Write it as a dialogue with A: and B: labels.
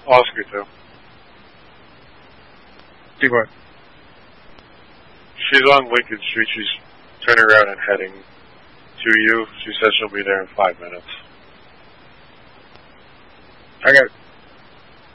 A: Oscar too.
B: See what?
A: She's on Lincoln Street. She's turning around and heading to you. She says she'll be there in 5 minutes.
B: I got